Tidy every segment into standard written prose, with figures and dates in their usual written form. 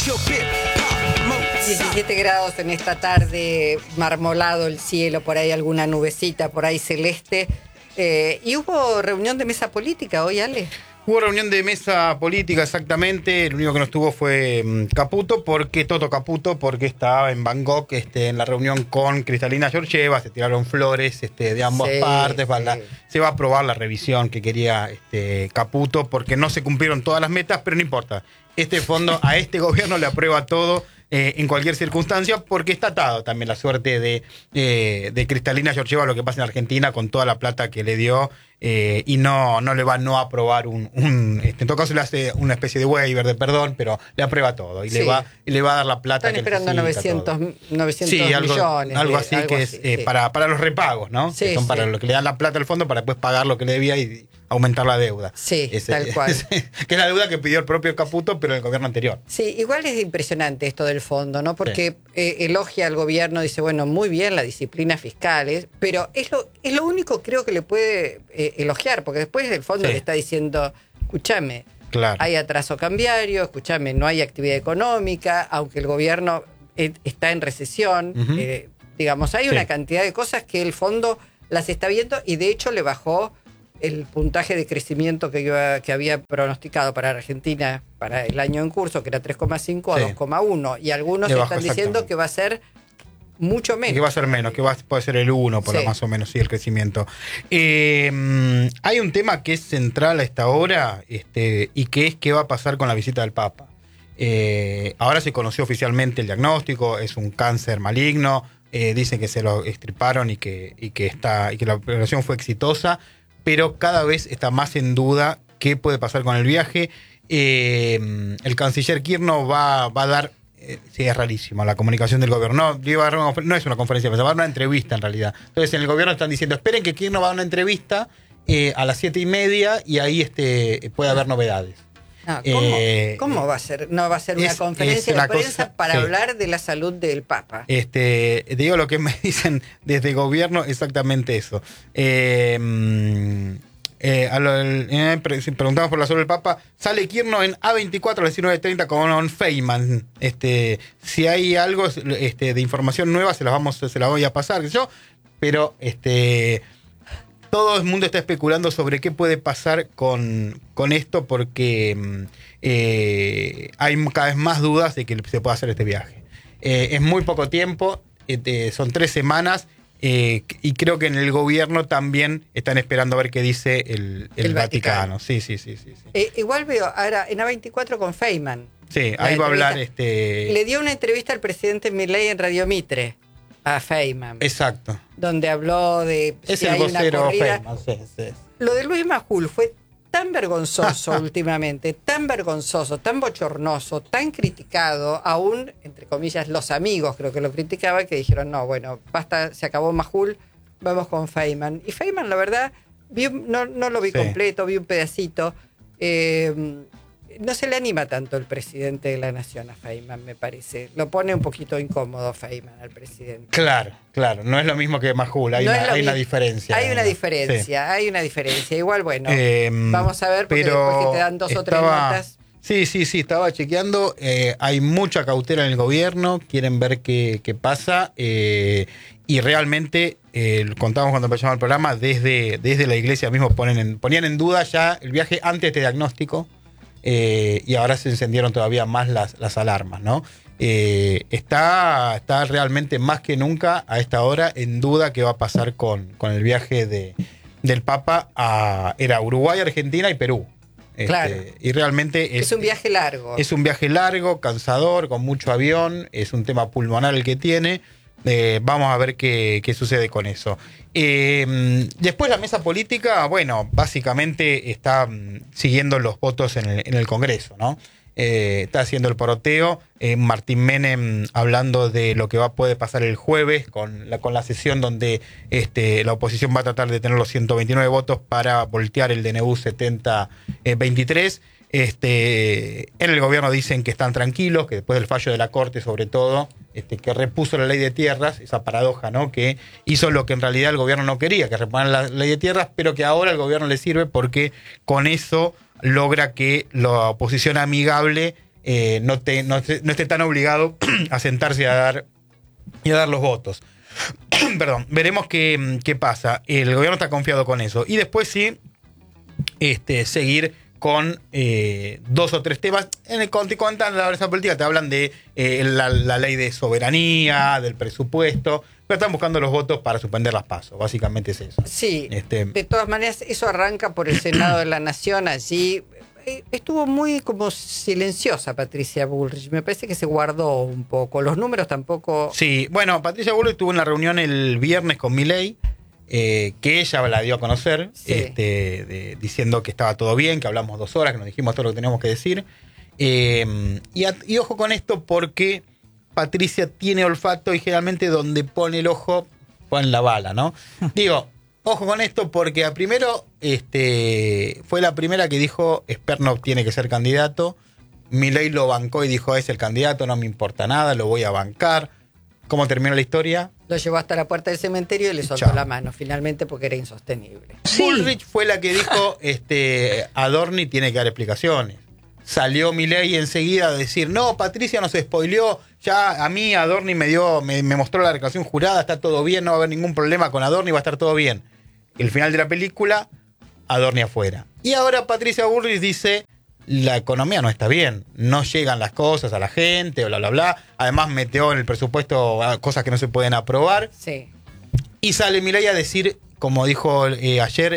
17 grados en esta tarde, marmolado el cielo, por ahí alguna nubecita, por ahí celeste. ¿Y hubo reunión de mesa política hoy, Ale? Hubo reunión de mesa política, exactamente. El único que no estuvo fue Caputo, Toto Caputo, porque estaba en Bangkok en la reunión con Cristalina Georgieva. Se tiraron flores de ambas partes. Se va a aprobar la revisión que quería Caputo, porque no se cumplieron todas las metas, pero no importa. Este fondo a este gobierno le aprueba todo en cualquier circunstancia, porque está atado también la suerte de Cristalina Georgieva, lo que pasa en Argentina con toda la plata que le dio, y no le va a no aprobar en todo caso le hace una especie de waiver de perdón, pero le aprueba todo y le va a dar la plata. Están esperando 900 millones. Algo así, que es para los repagos, ¿no? Sí, que son para lo que le dan la plata al fondo para después pagar lo que le debía y aumentar la deuda. Sí, tal cual. Que es la deuda que pidió el propio Caputo, pero en el gobierno anterior. Sí, igual es impresionante esto del fondo, ¿no? Porque elogia al gobierno, dice, bueno, muy bien la disciplina fiscal, pero es lo único creo que le puede elogiar, porque después el fondo le está diciendo, escúchame, hay atraso cambiario, escúchame, no hay actividad económica, aunque el gobierno está en recesión, digamos, hay una cantidad de cosas que el fondo las está viendo y de hecho le bajó el puntaje de crecimiento que había pronosticado para Argentina para el año en curso, que era 3,5 a 2,1. Y algunos están diciendo que va a ser mucho menos. Que va a ser menos, que puede ser el 1, por lo más o menos, el crecimiento. Hay un tema que es central a esta hora, y que es qué va a pasar con la visita del Papa. Ahora se conoció oficialmente el diagnóstico, es un cáncer maligno, dicen que se lo extirparon y que la operación fue exitosa, pero cada vez está más en duda qué puede pasar con el viaje. El canciller Kirchner va a dar, es rarísimo, la comunicación del gobierno. No es una conferencia, va a dar una entrevista en realidad. Entonces en el gobierno están diciendo, esperen que Kirchner va a dar una entrevista a las 7:30 y ahí puede haber novedades. ¿Cómo va a ser? ¿No va a ser una conferencia de prensa para hablar de la salud del Papa? Te digo lo que me dicen desde el gobierno, exactamente eso. Preguntamos por la salud del Papa. Sale Kirchner en A24 a las 19:30 con Feynman. Si hay algo de información nueva, se la voy a pasar. Pero todo el mundo está especulando sobre qué puede pasar con esto, porque hay cada vez más dudas de que se pueda hacer este viaje. Es muy poco tiempo, son 3 semanas, y creo que en el gobierno también están esperando a ver qué dice el Vaticano. Sí. Igual veo ahora en A24 con Feynman. Sí, ahí va a hablar. Le dio una entrevista al presidente Milei en Radio Mitre a Feynman. Exacto. Donde habló de si hay una corrida. Feynman, sí. Lo de Luis Majul fue tan vergonzoso últimamente, tan vergonzoso, tan bochornoso, tan criticado, aún, entre comillas, los amigos creo que lo criticaban, que dijeron, no, bueno, basta, se acabó Majul, vamos con Feynman. Y Feynman, la verdad, no lo vi completo, vi un pedacito. No se le anima tanto el presidente de la Nación a Feynman, me parece. Lo pone un poquito incómodo Feynman al presidente. Claro. No es lo mismo que Majul, hay una diferencia. Hay una diferencia. Igual, bueno, vamos a ver, porque después que te dan 2 o 3 notas. Sí, estaba chequeando. Hay mucha cautela en el gobierno, quieren ver qué pasa. Y realmente, contamos cuando empezamos el programa, desde la iglesia mismo ponían en duda ya el viaje antes de este diagnóstico. Y ahora se encendieron todavía más las alarmas, ¿no? Está realmente más que nunca a esta hora en duda qué va a pasar con el viaje del Papa era Uruguay, Argentina y Perú. Claro. Y realmente es un viaje largo. Es un viaje largo, cansador, con mucho avión, es un tema pulmonar el que tiene. Vamos a ver qué sucede con eso. Después la mesa política, bueno, básicamente está siguiendo los votos en el Congreso, ¿no? Está haciendo el poroteo. Martín Menem hablando de lo que puede pasar el jueves con la sesión donde la oposición va a tratar de tener los 129 votos para voltear el DNU 7023. En el gobierno dicen que están tranquilos, que después del fallo de la Corte, sobre todo, que repuso la ley de tierras, esa paradoja, ¿no? Que hizo lo que en realidad el gobierno no quería, que reponer la ley de tierras, pero que ahora el gobierno le sirve porque con eso logra que la oposición amigable no esté tan obligado a sentarse y a dar los votos. Perdón, veremos qué pasa. El gobierno está confiado con eso. Y después sí, seguir con 2 o 3 temas. Cuando te cuentan la verdad política, te hablan de la ley de soberanía, del presupuesto, pero están buscando los votos para suspender las PASO. Básicamente es eso. Sí, de todas maneras, eso arranca por el Senado de la Nación. Allí estuvo muy como silenciosa Patricia Bullrich. Me parece que se guardó un poco. Los números tampoco... Sí, bueno, Patricia Bullrich tuvo una reunión el viernes con Milei, que ella la dio a conocer, sí. Diciendo que estaba todo bien, que hablamos 2 horas, que nos dijimos todo lo que teníamos que decir. Y ojo con esto, porque Patricia tiene olfato y generalmente donde pone el ojo, pone la bala, ¿no? Digo, ojo con esto porque primero fue la primera que dijo Spernov tiene que ser candidato. Milei lo bancó y dijo es el candidato, no me importa nada, lo voy a bancar. ¿Cómo terminó la historia? Lo llevó hasta la puerta del cementerio y le soltó la mano finalmente porque era insostenible. Sí. Bullrich fue la que dijo Adorni tiene que dar explicaciones. Salió Milei enseguida a decir no, Patricia nos spoileó, ya a mí Adorni me mostró la declaración jurada, está todo bien, no va a haber ningún problema con Adorni, va a estar todo bien. El final de la película, Adorni afuera. Y ahora Patricia Bullrich dice la economía no está bien, no llegan las cosas a la gente, bla, bla, bla. Además metió en el presupuesto cosas que no se pueden aprobar. Sí. Y sale Milei a decir, como dijo ayer,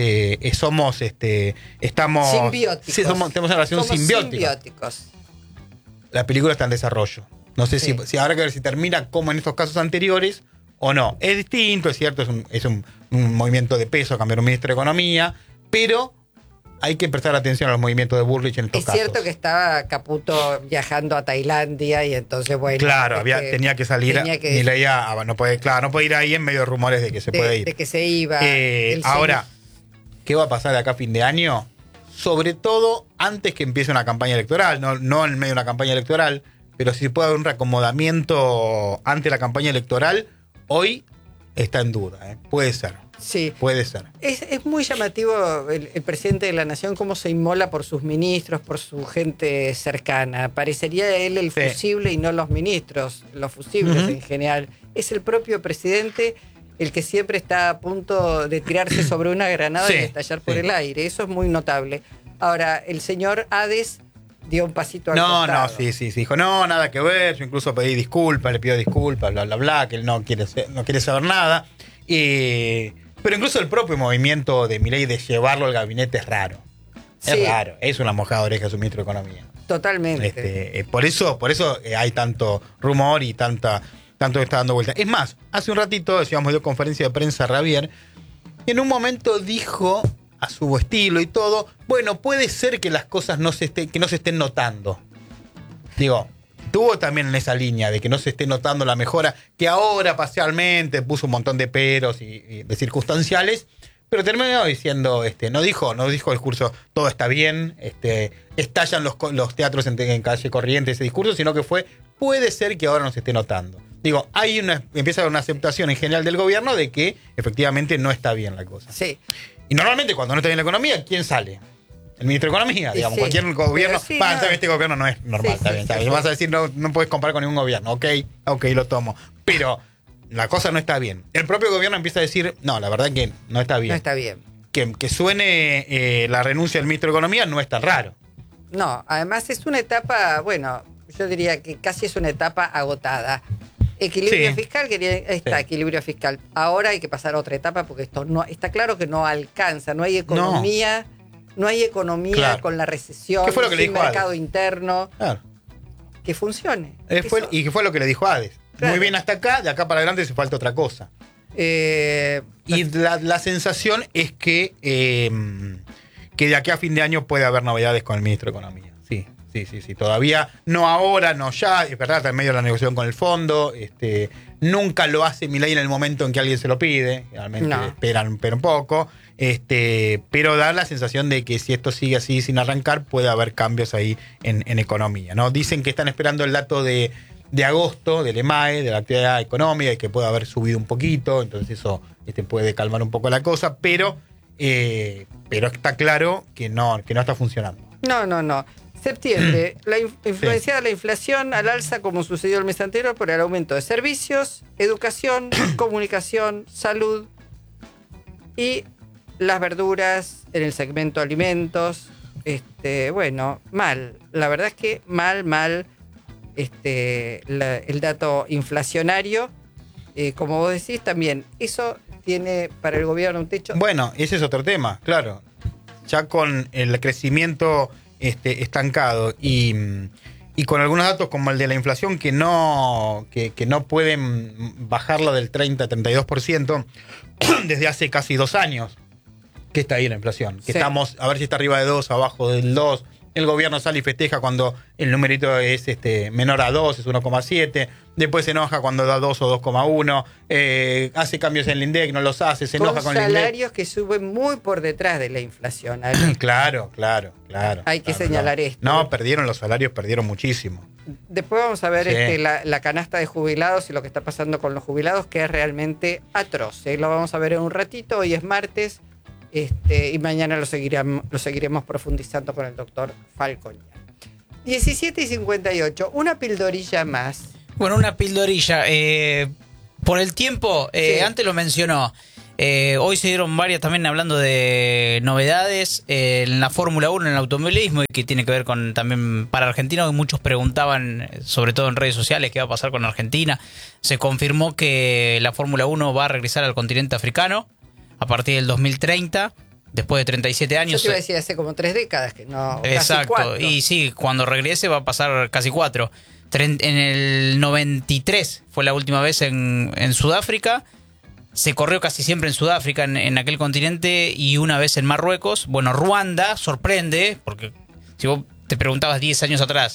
estamos... Simbióticos. Sí, tenemos una relación simbióticos. La película está en desarrollo. No sé si habrá que ver si termina como en estos casos anteriores o no. Es distinto, es cierto, es un movimiento de peso, cambiar un ministro de Economía, pero hay que prestar atención a los movimientos de Bullrich en estos casos. Es cierto que estaba Caputo viajando a Tailandia y entonces, bueno... Claro, tenía que salir, Milei no puede ir ahí en medio de rumores de que se puede ir. De que se iba. Ahora, ¿qué va a pasar de acá a fin de año? Sobre todo antes que empiece una campaña electoral, no en medio de una campaña electoral, pero si puede haber un reacomodamiento ante la campaña electoral, hoy está en duda, puede ser. Sí. Puede ser. Es muy llamativo el presidente de la Nación cómo se inmola por sus ministros, por su gente cercana. Parecería él el fusible y no los ministros, los fusibles en general. Es el propio presidente el que siempre está a punto de tirarse sobre una granada y estallar por el aire. Eso es muy notable. Ahora, el señor Hades dio un pasito al costado. Sí. Dijo, no, nada que ver. Yo incluso pedí disculpas, le pido disculpas, bla, bla, bla, que él no quiere saber nada. Pero incluso el propio movimiento de Milei de llevarlo al gabinete es raro. Es raro. Es una mojada de oreja su ministro de Economía. Totalmente. Por eso hay tanto rumor y tanto que está dando vuelta. Es más, hace un ratito decíamos de conferencia de prensa Javier, y en un momento dijo a su estilo y todo, bueno, puede ser que las cosas no se estén notando. Digo, tuvo también en esa línea de que no se esté notando la mejora, que ahora parcialmente puso un montón de peros y de circunstanciales, pero terminó diciendo, no dijo el discurso, todo está bien, estallan los teatros en calle Corrientes ese discurso, sino que puede ser que ahora no se esté notando. Digo, empieza a haber una aceptación en general del gobierno de que efectivamente no está bien la cosa. Sí. Y normalmente cuando no está bien la economía, ¿quién sale? El ministro de Economía, digamos, cualquier gobierno. Este gobierno no es normal, está bien. Vas a decir, no puedes comparar con ningún gobierno. Ok, lo tomo. Pero la cosa no está bien. El propio gobierno empieza a decir, no, la verdad que no está bien. No está bien. Que suene la renuncia del ministro de Economía no es tan raro. No, además es una etapa, bueno, yo diría que casi es una etapa agotada. Equilibrio fiscal, equilibrio fiscal. Ahora hay que pasar a otra etapa porque esto no está claro que no alcanza, no hay economía. No hay economía con la recesión, ¿qué fue lo que le dijo mercado Hades? Interno. Claro. Que funcione. ¿Y qué fue lo que le dijo Hades? Claro. Muy bien hasta acá, de acá para adelante se falta otra cosa. Y la sensación es que de aquí a fin de año puede haber novedades con el ministro de Economía. Sí. Todavía, no ahora, no ya, es verdad, está en medio de la negociación con el fondo. Nunca lo hace Milei en el momento en que alguien se lo pide. Realmente esperan un poco. Pero da la sensación de que si esto sigue así sin arrancar, puede haber cambios ahí en economía, ¿no? Dicen que están esperando el dato de agosto del EMAE, de la actividad económica, y que puede haber subido un poquito, entonces eso puede calmar un poco la cosa, pero está claro que no está funcionando. No. Septiembre, influenciada la inflación al alza como sucedió el mes anterior por el aumento de servicios, educación, comunicación, salud y las verduras en el segmento alimentos. Bueno, mal. La verdad es que mal el dato inflacionario. Como vos decís, también eso tiene para el gobierno un techo. Bueno, ese es otro tema, claro. Ya con el crecimiento estancado y con algunos datos como el de la inflación que no pueden bajarla del 30-32% desde hace casi 2 años que está ahí la inflación. Que estamos, a ver si está arriba de 2, abajo del 2. El gobierno sale y festeja cuando el numerito es menor a 2, es 1,7. Después se enoja cuando da 2 o 2,1. Hace cambios en el INDEC, no los hace, se enoja con el INDEC. Salarios que suben muy por detrás de la inflación. Claro. Hay que señalar esto. No, perdieron los salarios, perdieron muchísimo. Después vamos a ver la canasta de jubilados y lo que está pasando con los jubilados, que es realmente atroz. Lo vamos a ver en un ratito. Hoy es martes. Y mañana lo seguiremos profundizando con el doctor Falcón. 17:58, una pildorilla más. Bueno, una pildorilla. Por el tiempo, antes lo mencionó. Hoy se dieron varias también hablando de novedades en la Fórmula 1, en el automovilismo, y que tiene que ver con también para Argentina. Hoy muchos preguntaban, sobre todo en redes sociales, qué va a pasar con Argentina. Se confirmó que la Fórmula 1 va a regresar al continente africano a partir del 2030, después de 37 años. Yo te iba a decir, hace como 3 décadas que no. Exacto, casi 4. Y sí, cuando regrese va a pasar casi 4. En el 93 fue la última vez en Sudáfrica. Se corrió casi siempre en Sudáfrica, en aquel continente, y una vez en Marruecos. Bueno, Ruanda sorprende, porque si vos te preguntabas 10 años atrás,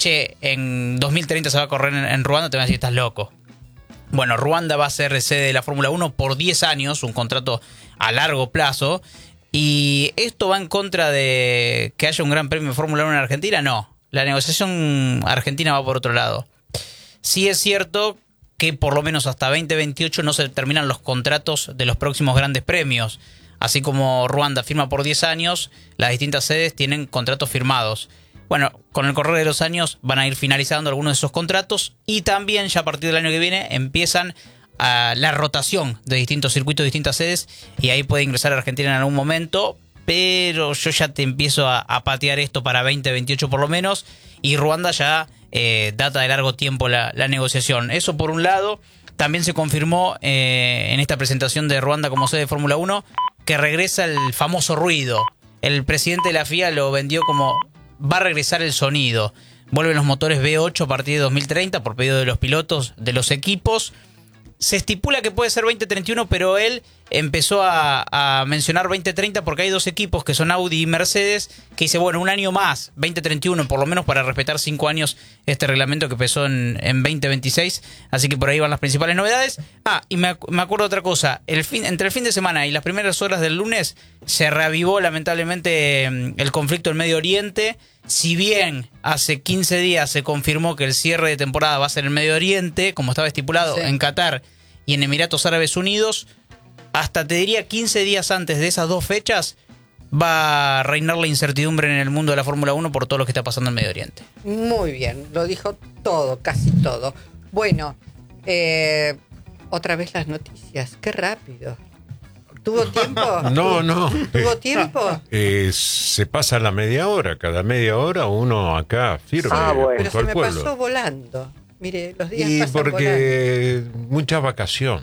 en 2030 se va a correr en Ruanda, te van a decir, estás loco. Bueno, Ruanda va a ser sede de la Fórmula 1 por 10 años, un contrato a largo plazo. ¿Y esto va en contra de que haya un gran premio de Fórmula 1 en Argentina? No, la negociación argentina va por otro lado. Sí es cierto que por lo menos hasta 2028 no se terminan los contratos de los próximos grandes premios. Así como Ruanda firma por 10 años, las distintas sedes tienen contratos firmados. Bueno, con el correr de los años van a ir finalizando algunos de esos contratos y también ya a partir del año que viene empiezan la rotación de distintos circuitos, distintas sedes, y ahí puede ingresar a Argentina en algún momento, pero yo ya te empiezo a patear esto para 2028 por lo menos, y Ruanda ya data de largo tiempo la negociación. Eso por un lado. También se confirmó en esta presentación de Ruanda como sede de Fórmula 1 que regresa el famoso ruido. El presidente de la FIA lo vendió como va a regresar el sonido. Vuelven los motores V8 a partir de 2030 por pedido de los pilotos de los equipos. Se estipula que puede ser 2031, pero él empezó a mencionar 2030 porque hay 2 equipos que son Audi y Mercedes que dice, bueno, un año más, 2031 por lo menos, para respetar 5 años este reglamento que empezó en 2026. Así que por ahí van las principales novedades. Y me acuerdo otra cosa. Entre el fin de semana y las primeras horas del lunes se reavivó lamentablemente el conflicto en Medio Oriente. Si bien hace 15 días se confirmó que el cierre de temporada va a ser en Medio Oriente, como estaba estipulado, en Qatar y en Emiratos Árabes Unidos, hasta te diría 15 días antes de esas 2 fechas va a reinar la incertidumbre en el mundo de la Fórmula 1 por todo lo que está pasando en Medio Oriente. Muy bien, lo dijo todo, casi todo. Bueno, otra vez las noticias, qué rápido. ¿Tuvo tiempo? No. ¿Tuvo tiempo? Se pasa la media hora. Cada media hora uno acá sirve. Bueno. Pero se me pasó volando. Mire, los días pasan porque mucha vacación.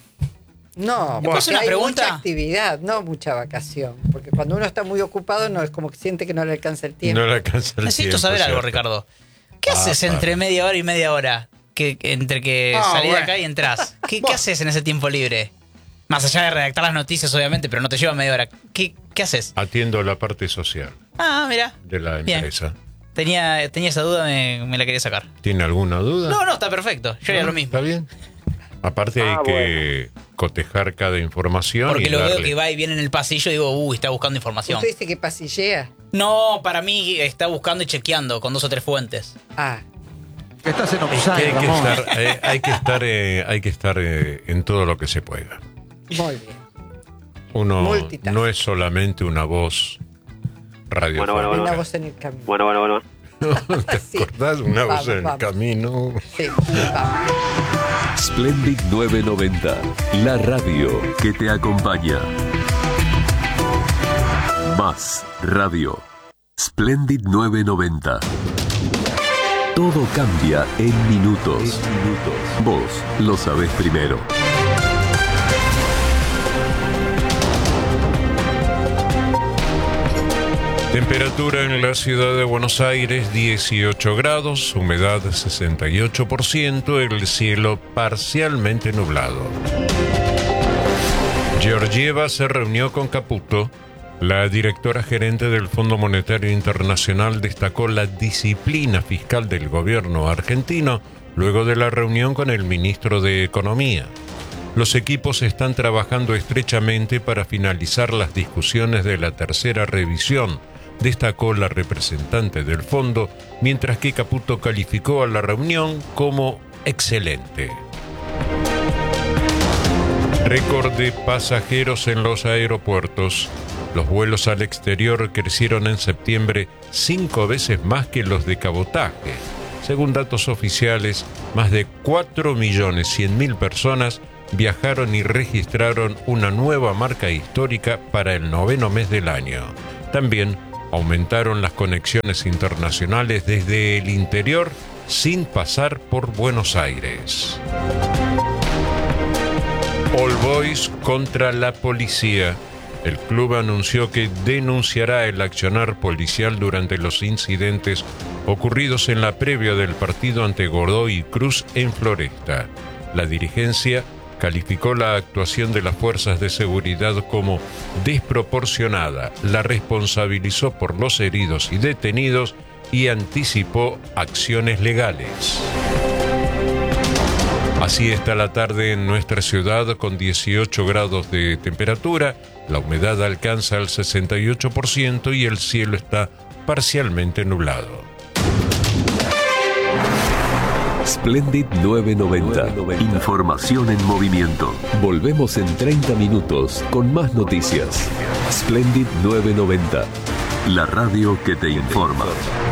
No, porque hay mucha actividad, no mucha vacación. Porque cuando uno está muy ocupado, no es como que siente que no le alcanza el tiempo. Necesito saber algo, Ricardo. ¿Qué haces entre media hora y media hora? Entre que salís de acá y entrás. ¿Qué haces en ese tiempo libre? Más allá de redactar las noticias, obviamente, pero no te lleva media hora. ¿Qué haces? Atiendo la parte social. Mira. De la empresa. Tenía esa duda, me la quería sacar. ¿Tiene alguna duda? No, está perfecto. Yo haría lo mismo. ¿Está bien? Aparte hay que cotejar cada información. Porque lo veo que va y viene en el pasillo y digo, está buscando información. ¿Usted dice que pasillea? No, para mí está buscando y chequeando con 2 o 3 fuentes. Estás en offside, hay que estar en todo lo que se pueda. Muy bien. Uno no es solamente una voz Radio Bueno. Una voz en el camino. Bueno. ¿Te Sí. acordás? Una voz en el Vamos. camino. Sí, vamos. Splendid 990, la radio que te acompaña. Más radio. Splendid 990. Todo cambia en minutos. Vos lo sabés primero. Temperatura en la ciudad de Buenos Aires 18 grados, humedad 68%, el cielo parcialmente nublado. Georgieva se reunió con Caputo. La directora gerente del Fondo Monetario Internacional destacó la disciplina fiscal del gobierno argentino luego de la reunión con el ministro de Economía. Los equipos están trabajando estrechamente para finalizar las discusiones de la tercera revisión, destacó la representante del fondo, mientras que Caputo calificó a la reunión como excelente. Récord de pasajeros en los aeropuertos. Los vuelos al exterior crecieron en septiembre 5 veces más que los de cabotaje. Según datos oficiales, más de 4.100.000 personas viajaron y registraron una nueva marca histórica para el 9º mes del año. También aumentaron las conexiones internacionales desde el interior sin pasar por Buenos Aires. All Boys contra la policía. El club anunció que denunciará el accionar policial durante los incidentes ocurridos en la previa del partido ante Godoy Cruz en Floresta. La dirigencia calificó la actuación de las fuerzas de seguridad como desproporcionada, la responsabilizó por los heridos y detenidos y anticipó acciones legales. Así está la tarde en nuestra ciudad con 18 grados de temperatura, la humedad alcanza el 68% y el cielo está parcialmente nublado. Splendid 990. Información en movimiento. Volvemos en 30 minutos con más noticias. Splendid 990. La radio que te informa.